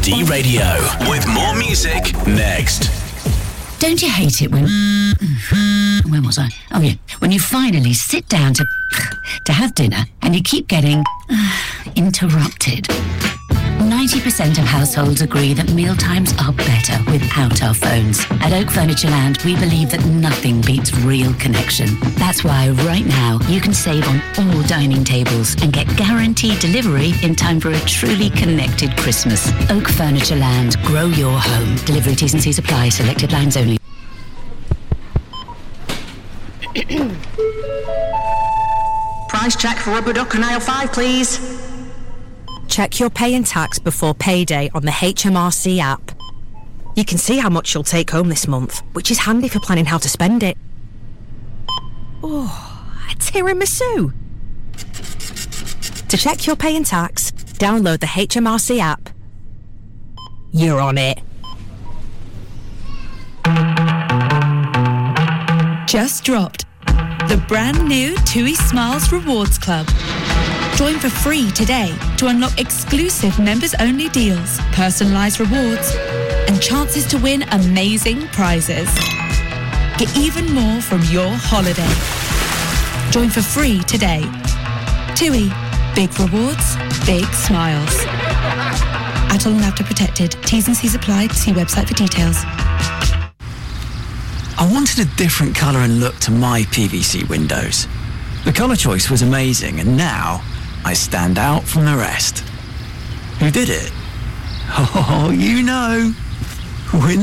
D Radio with more music next. Don't you hate it when... Where was I? Oh, yeah. When you finally sit down to have dinner and you keep getting interrupted. 90% of households agree that mealtimes are better without our phones. At Oak Furniture Land, we believe that nothing beats real connection. That's why right now you can save on all dining tables and get guaranteed delivery in time for a truly connected Christmas. Oak Furniture Land. Grow your home. Delivery T's and C's apply. Selected lines only. Price check for rubber duck and aisle 5, please. Check your pay and tax before payday on the HMRC app. You can see how much you'll take home this month, which is handy for planning how to spend it. Oh, a tiramisu! To check your pay and tax, download the HMRC app. You're on it. Just dropped the brand new TUI Smiles Rewards Club. Join for free today to unlock exclusive members-only deals, personalised rewards, and chances to win amazing prizes. Get even more from your holiday. Join for free today. TUI. Big rewards, big smiles. Adult and after protected. T's and C's apply. See website for details. I wanted a different colour and look to my PVC windows. The colour choice was amazing, and now I stand out from the rest. Who did it? Oh, you know.